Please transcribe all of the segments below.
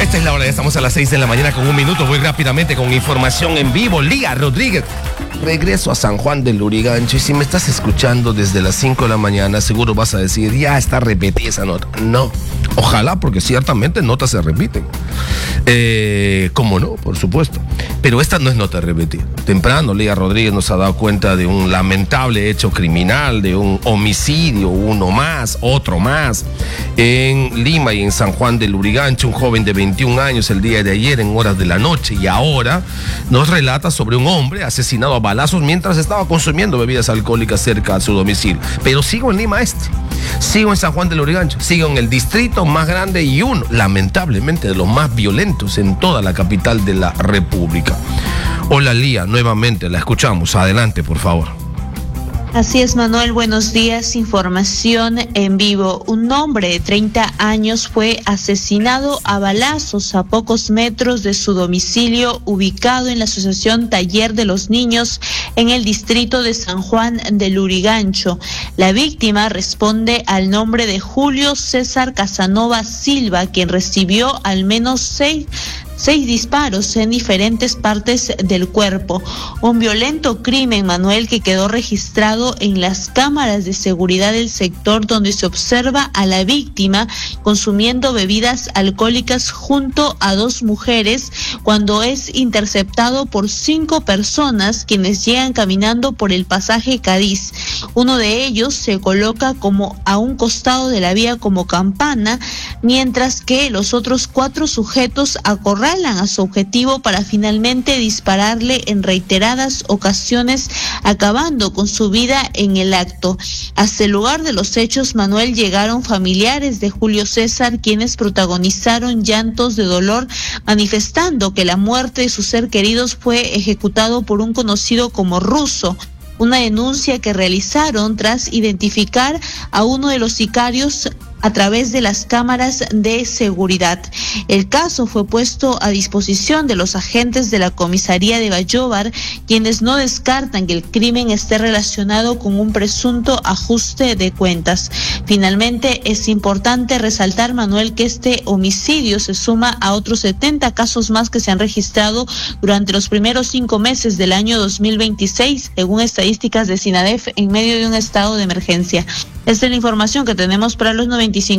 Esta es la hora, ya estamos a las 6 de la mañana con un minuto. Voy rápidamente con información en vivo. Lía Rodríguez. Regreso a San Juan del Lurigancho y si me estás escuchando desde las 5 de la mañana, seguro vas a decir, ya está repetida esa nota. No, ojalá, porque ciertamente notas se repiten. ¿Cómo no? Por supuesto. Pero esta no es nota repetida. Temprano, Lía Rodríguez nos ha dado cuenta de un lamentable hecho criminal, de un homicidio, uno más, otro más, en Lima y en San Juan del Lurigancho. Un joven de 21 años el día de ayer en horas de la noche, y ahora nos relata sobre un hombre asesinado a balazos mientras estaba consumiendo bebidas alcohólicas cerca a su domicilio. Pero sigo en Lima Este, sigo en San Juan del Lurigancho, sigo en el distrito más grande y uno, lamentablemente, de los más violentos en toda la capital de la República. Hola Lía, nuevamente la escuchamos. Adelante, por favor. Así es, Manuel, buenos días. Información en vivo. Un hombre de 30 años fue asesinado a balazos a pocos metros de su domicilio, ubicado en la Asociación Taller de los Niños en el distrito de San Juan del Lurigancho. La víctima responde al nombre de Julio César Casanova Silva, quien recibió al menos seis disparos en diferentes partes del cuerpo. Un violento crimen, Manuel, que quedó registrado en las cámaras de seguridad del sector, donde se observa a la víctima consumiendo bebidas alcohólicas junto a dos mujeres cuando es interceptado por 5 personas quienes llegan caminando por el pasaje Cádiz. Uno de ellos se coloca como a un costado de la vía como campana, mientras que los otros 4 sujetos acorralan a su objetivo para finalmente dispararle en reiteradas ocasiones, acabando con su vida en el acto. Hasta el lugar de los hechos, Manuel, llegaron familiares de Julio César, quienes protagonizaron llantos de dolor, manifestando que la muerte de sus ser queridos fue ejecutado por un conocido como Ruso. Una denuncia que realizaron tras identificar a uno de los sicarios a través de las cámaras de seguridad. El caso fue puesto a disposición de los agentes de la comisaría de Vallobar, quienes no descartan que el crimen esté relacionado con un presunto ajuste de cuentas. Finalmente, es importante resaltar, Manuel, que este homicidio se suma a otros 70 casos más que se han registrado durante los primeros 5 meses del año 2026, según estadísticas de SINADEF, en medio de un estado de emergencia. Esta es la información que tenemos para los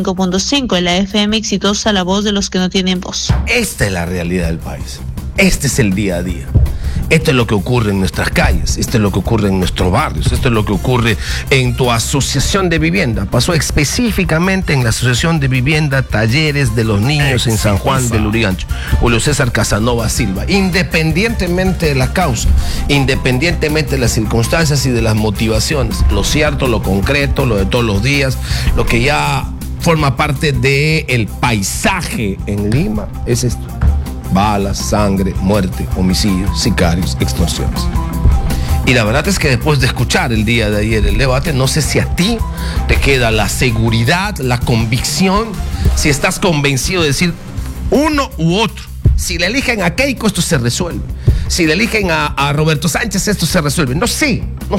95.5 en la FM exitosa, la voz de los que no tienen voz. Esta es la realidad del país. Este es el día a día. Esto es lo que ocurre en nuestras calles, esto es lo que ocurre en nuestros barrios, esto es lo que ocurre en tu asociación de vivienda. Pasó específicamente en la Asociación de Vivienda Talleres de los Niños en San Juan del Lurigancho. Julio César Casanova Silva. Independientemente de la causa, independientemente de las circunstancias y de las motivaciones, lo cierto, lo concreto, lo de todos los días, lo que ya forma parte del paisaje en Lima, es esto. Balas, sangre, muerte, homicidios, sicarios, extorsiones. Y la verdad es que después de escuchar el día de ayer el debate, no sé si a ti te queda la seguridad, la convicción, si estás convencido de decir uno u otro. Si le eligen a Keiko, esto se resuelve. Si le eligen a Roberto Sánchez, esto se resuelve. No sé. No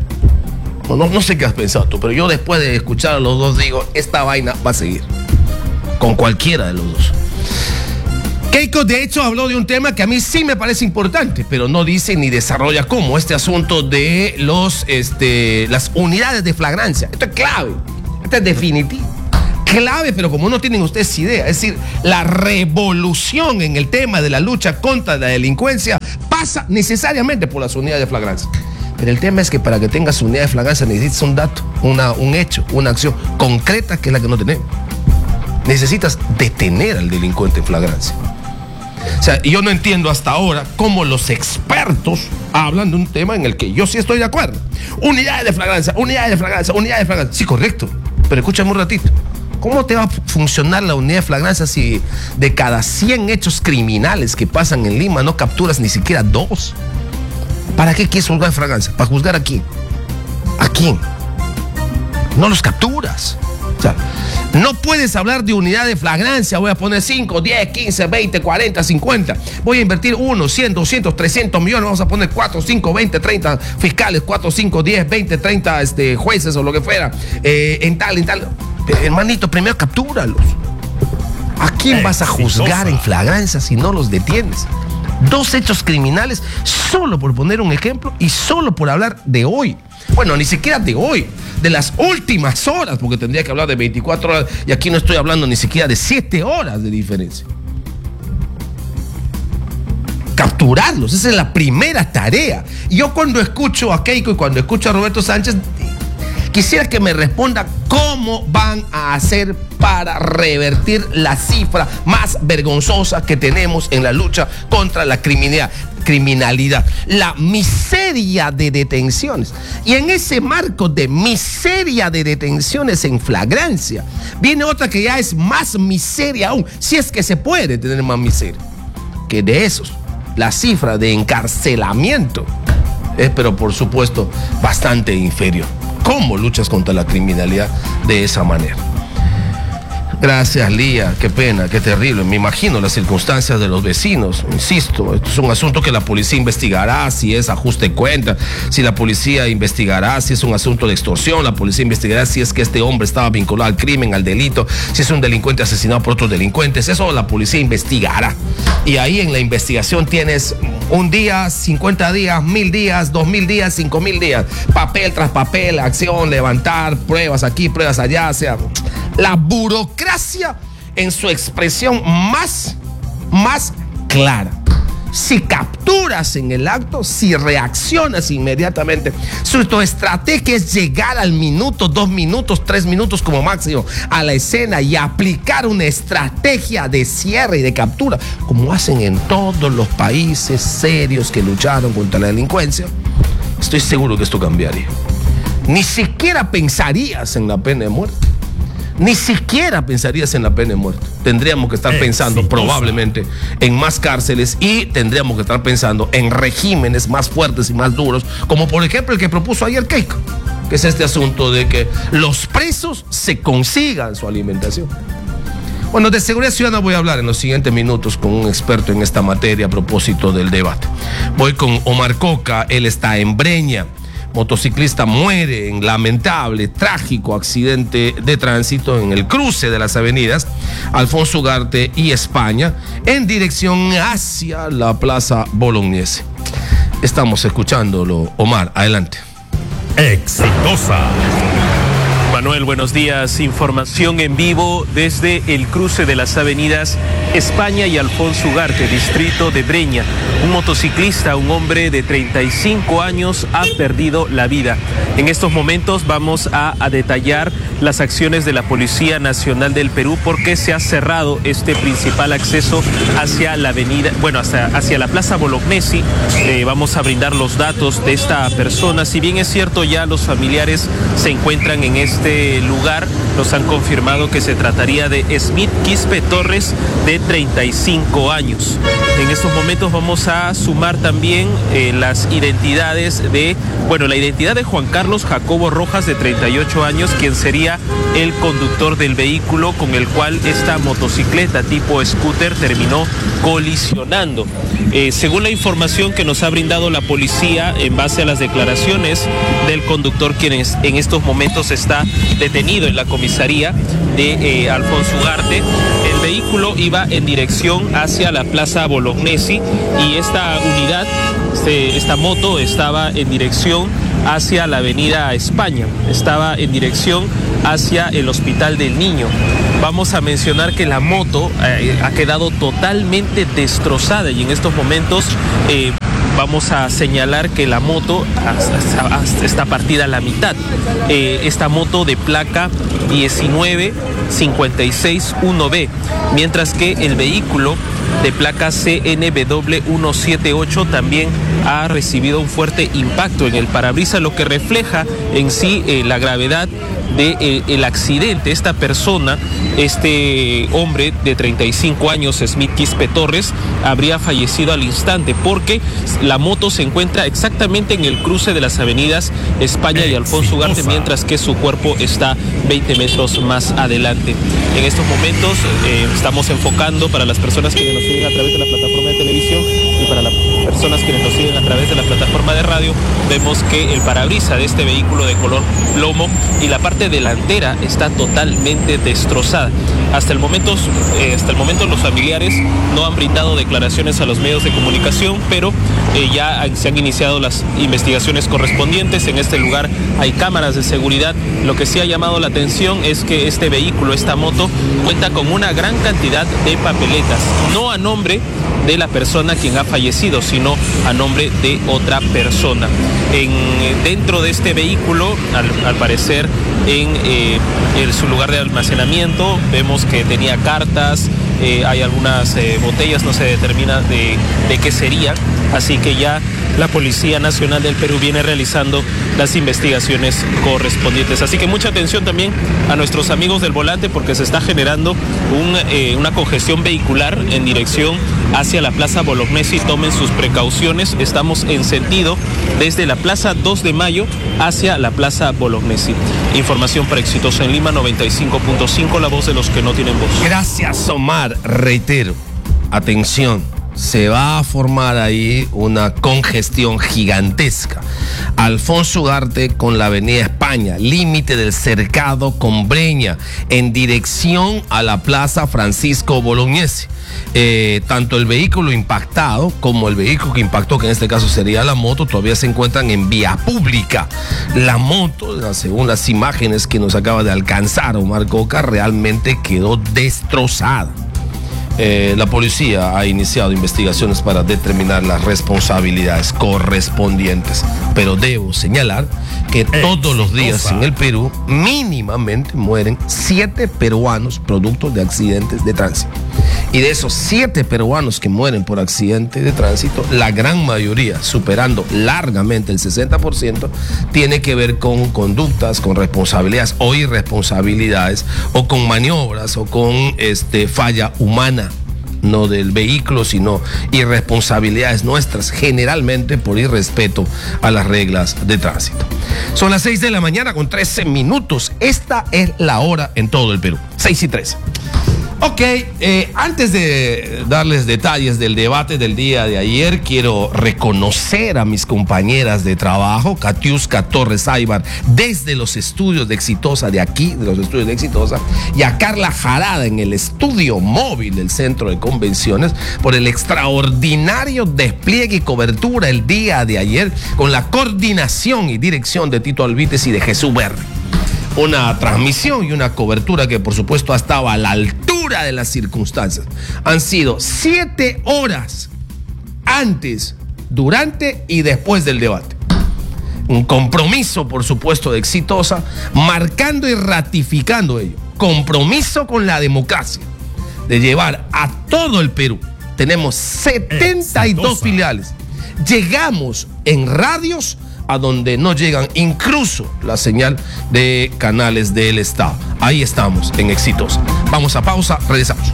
sé qué has pensado tú, pero yo después de escuchar a los dos digo, esta vaina va a seguir. Con cualquiera de los dos. Keiko, de hecho, habló de un tema que a mí sí me parece importante, pero no dice ni desarrolla cómo este asunto de las unidades de flagrancia. Esto es clave, esto es definitivo. Clave, pero como no tienen ustedes idea, es decir, la revolución en el tema de la lucha contra la delincuencia pasa necesariamente por las unidades de flagrancia. Pero el tema es que para que tengas unidad de flagrancia necesitas un dato, un hecho, una acción concreta, que es la que no tenemos. Necesitas detener al delincuente en flagrancia. O sea, yo no entiendo hasta ahora cómo los expertos hablan de un tema en el que yo sí estoy de acuerdo. Unidades de flagrancia. Sí, correcto. Pero escúchame un ratito. ¿Cómo te va a funcionar la unidad de flagrancia si de cada 100 hechos criminales que pasan en Lima no capturas ni siquiera 2? ¿Para qué quieres juzgar de flagrancia? ¿Para juzgar a quién? ¿A quién? No los capturas. O sea, no puedes hablar de unidad de flagrancia. Voy a poner 5, 10, 15, 20, 40, 50. Voy a invertir 1, 100, 200, 300 millones. Vamos a poner 4, 5, 20, 30 fiscales, 4, 5, 10, 20, 30 jueces o lo que fuera. En tal. Hermanito, primero captúralos. ¿A quién vas a juzgar en flagrancia si no los detienes? 2 hechos criminales solo por poner un ejemplo y solo por hablar de hoy. Bueno, ni siquiera de hoy, de las últimas horas, porque tendría que hablar de 24 horas y aquí no estoy hablando ni siquiera de 7 horas de diferencia. Capturarlos, esa es la primera tarea. Y yo cuando escucho a Keiko y cuando escucho a Roberto Sánchez, quisiera que me responda cómo van a hacer para revertir la cifra más vergonzosa que tenemos en la lucha contra la criminalidad, la miseria de detenciones. Y en ese marco de miseria de detenciones en flagrancia, viene otra que ya es más miseria aún, si es que se puede tener más miseria, que de esos, la cifra de encarcelamiento es, pero por supuesto, bastante inferior. ¿Cómo luchas contra la criminalidad de esa manera? Gracias, Lía, qué pena, qué terrible. Me imagino las circunstancias de los vecinos. Insisto, esto es un asunto que la policía investigará si es ajuste de cuentas, si la policía investigará si es un asunto de extorsión, la policía investigará si es que este hombre estaba vinculado al crimen, al delito, si es un delincuente asesinado por otros delincuentes. Eso la policía investigará. Y ahí en la investigación tienes 1 día, 50 días, 1000 días, 2000 días, 5000 días. Papel tras papel, acción, levantar, pruebas aquí, pruebas allá, o sea, la burocracia en su expresión más clara. Si capturas en el acto, si reaccionas inmediatamente, tu estrategia es llegar al minuto, 2 minutos, 3 minutos como máximo a la escena y aplicar una estrategia de cierre y de captura, como hacen en todos los países serios que lucharon contra la delincuencia. Estoy seguro que esto cambiaría. Ni siquiera pensarías en la pena de muerte. Ni siquiera pensarías en la pena de muerte. Tendríamos que estar pensando probablemente en más cárceles y tendríamos que estar pensando en regímenes más fuertes y más duros, como por ejemplo el que propuso ayer Keiko, que es este asunto de que los presos se consigan su alimentación. Bueno, de seguridad ciudadana voy a hablar en los siguientes minutos con un experto en esta materia a propósito del debate. Voy con Omar Coca, él está en Breña. Motociclista muere en lamentable, trágico accidente de tránsito en el cruce de las avenidas Alfonso Ugarte y España en dirección hacia la Plaza Bolognesi. Estamos escuchándolo, Omar, adelante. Exitosa. Manuel, buenos días. Información en vivo desde el cruce de las avenidas España y Alfonso Ugarte, distrito de Breña. Un motociclista, un hombre de 35 años, ha perdido la vida. En estos momentos vamos a detallar las acciones de la Policía Nacional del Perú porque se ha cerrado este principal acceso hacia la avenida, hacia la Plaza Bolognesi. Vamos a brindar los datos de esta persona. Si bien es cierto, ya los familiares se encuentran en este lugar, nos han confirmado que se trataría de Smith Quispe Torres, de 35 años. En estos momentos vamos a sumar también las identidades la identidad de Juan Carlos Jacobo Rojas, de 38 años, quien sería el conductor del vehículo con el cual esta motocicleta tipo scooter terminó colisionando. Según la información que nos ha brindado la policía, en base a las declaraciones del conductor, quien en estos momentos está detenido en la comisaría de Alfonso Ugarte, el vehículo iba en dirección hacia la Plaza Bolognesi y esta unidad, esta moto, estaba en dirección hacia la avenida España, estaba en dirección hacia el Hospital del Niño. Vamos a mencionar que la moto ha quedado totalmente destrozada y en estos momentos vamos a señalar que la moto está partida a la mitad. Esta moto de placa 19561B, mientras que el vehículo de placa CNW 178 también ha recibido un fuerte impacto en el parabrisas, lo que refleja en sí la gravedad del accidente. Esta persona, este hombre de 35 años, Smith Quispe Torres, habría fallecido al instante porque la moto se encuentra exactamente en el cruce de las avenidas España y Alfonso Ugarte, mientras que su cuerpo está 20 metros más adelante. En estos momentos estamos enfocando para las personas que nos siguen a través de la plataforma de televisión y para las personas que nos siguen a través de la plataforma de radio. Vemos que el parabrisas de este vehículo de color plomo y la parte delantera está totalmente destrozada. Hasta el momento los familiares no han brindado declaraciones a los medios de comunicación, pero ya se han iniciado las investigaciones correspondientes. En este lugar hay cámaras de seguridad. Lo que sí ha llamado la atención es que este vehículo, esta moto, cuenta con una gran cantidad de papeletas, no a nombre de la persona quien ha fallecido, sino a nombre de otra persona. Dentro de este vehículo, al parecer, en su lugar de almacenamiento, vemos que tenía cartas, hay algunas botellas, no se determina de qué sería, así que ya la Policía Nacional del Perú viene realizando las investigaciones correspondientes. Así que mucha atención también a nuestros amigos del volante, porque se está generando una congestión vehicular en dirección hacia la Plaza Bolognesi. Tomen sus precauciones. Estamos en sentido desde la Plaza 2 de Mayo hacia la Plaza Bolognesi. Información para Exitosa en Lima 95.5, la voz de los que no tienen voz. Gracias, Omar. Reitero, atención. Se va a formar ahí una congestión gigantesca. Alfonso Ugarte con la Avenida España, límite del Cercado con Breña, en dirección a la Plaza Francisco Bolognesi. Tanto el vehículo impactado como el vehículo que impactó, que en este caso sería la moto, todavía se encuentran en vía pública. La moto, según las imágenes que nos acaba de alcanzar Omar Coca, realmente quedó destrozada. La policía ha iniciado investigaciones para determinar las responsabilidades correspondientes, pero debo señalar que todos los días en el Perú mínimamente mueren 7 peruanos producto de accidentes de tránsito. Y de esos 7 peruanos que mueren por accidente de tránsito, la gran mayoría, superando largamente el 60%, tiene que ver con conductas, con responsabilidades o irresponsabilidades, o con maniobras, o con falla humana, no del vehículo, sino irresponsabilidades nuestras, generalmente por irrespeto a las reglas de tránsito. Son las 6 de la mañana con 13 minutos. Esta es la hora en todo el Perú. 6:13. Ok, antes de darles detalles del debate del día de ayer, quiero reconocer a mis compañeras de trabajo, Katiuska Torres Aybar, desde los estudios de Exitosa, de aquí, de los estudios de Exitosa, y a Carla Jarada en el estudio móvil del Centro de Convenciones, por el extraordinario despliegue y cobertura el día de ayer, con la coordinación y dirección de Tito Alvites y de Jesús Verde. Una transmisión y una cobertura que por supuesto ha estado a la altura de las circunstancias. Han sido 7 horas antes, durante y después del debate. Un compromiso, por supuesto, de Exitosa, marcando y ratificando ello. Compromiso con la democracia, de llevar a todo el Perú. Tenemos 72 filiales. Llegamos en radios a donde no llegan incluso la señal de canales del Estado. Ahí estamos, en Exitosa. Vamos a pausa, regresamos.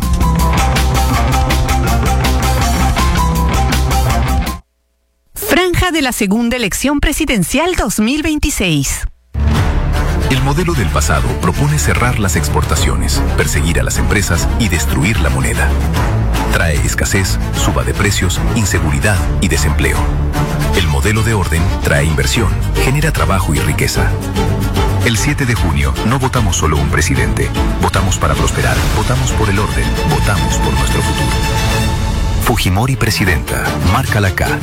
Franja de la segunda elección presidencial 2026. El modelo del pasado propone cerrar las exportaciones, perseguir a las empresas y destruir la moneda. Trae escasez, suba de precios, inseguridad y desempleo. El modelo de orden trae inversión, genera trabajo y riqueza. El 7 de junio no votamos solo un presidente, votamos para prosperar, votamos por el orden, votamos por nuestro futuro. Fujimori presidenta, marca la K.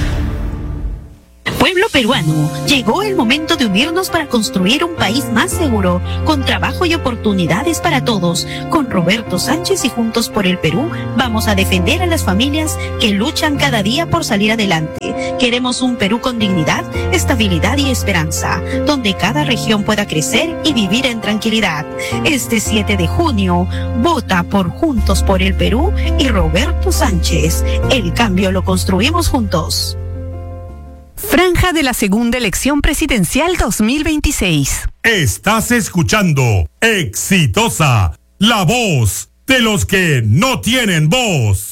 Pueblo peruano, llegó el momento de unirnos para construir un país más seguro, con trabajo y oportunidades para todos. Con Roberto Sánchez y Juntos por el Perú, vamos a defender a las familias que luchan cada día por salir adelante. Queremos un Perú con dignidad, estabilidad y esperanza, donde cada región pueda crecer y vivir en tranquilidad. Este 7 de junio, vota por Juntos por el Perú y Roberto Sánchez. El cambio lo construimos juntos. Franja de la segunda elección presidencial 2026. Estás escuchando Exitosa, la voz de los que no tienen voz.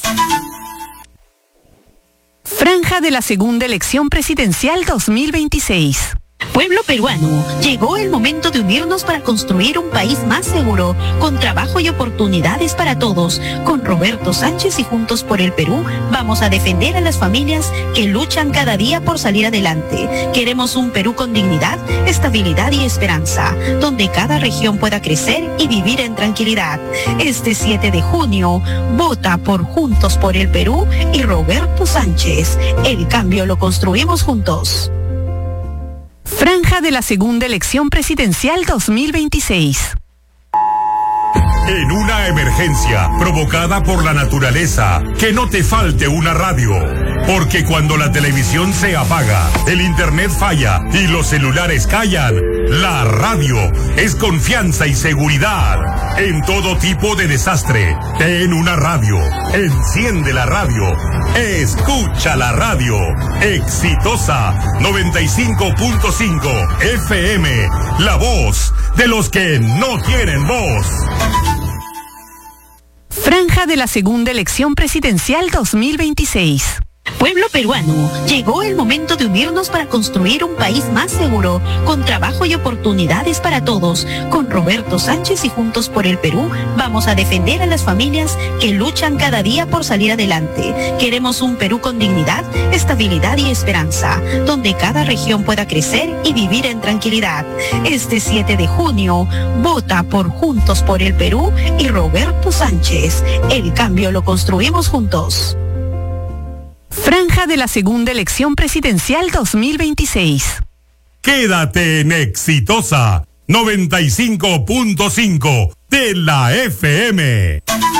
Franja de la segunda elección presidencial 2026. Pueblo peruano, llegó el momento de unirnos para construir un país más seguro, con trabajo y oportunidades para todos. Con Roberto Sánchez y Juntos por el Perú, vamos a defender a las familias que luchan cada día por salir adelante. Queremos un Perú con dignidad, estabilidad y esperanza, donde cada región pueda crecer y vivir en tranquilidad. Este 7 de junio, vota por Juntos por el Perú y Roberto Sánchez. El cambio lo construimos juntos. Franja de la segunda elección presidencial 2026. En una emergencia provocada por la naturaleza, que no te falte una radio. Porque cuando la televisión se apaga, el internet falla y los celulares callan, la radio es confianza y seguridad. En todo tipo de desastre, ten una radio. Enciende la radio. Escucha la radio. Exitosa 95.5 FM. La voz de los que no tienen voz. Franja de la segunda elección presidencial 2026. Pueblo peruano, llegó el momento de unirnos para construir un país más seguro, con trabajo y oportunidades para todos. Con Roberto Sánchez y Juntos por el Perú, vamos a defender a las familias que luchan cada día por salir adelante. Queremos un Perú con dignidad, estabilidad y esperanza, donde cada región pueda crecer y vivir en tranquilidad. Este 7 de junio, vota por Juntos por el Perú y Roberto Sánchez. El cambio lo construimos juntos. Franja de la segunda elección presidencial 2026. Quédate en Exitosa 95.5 de la FM.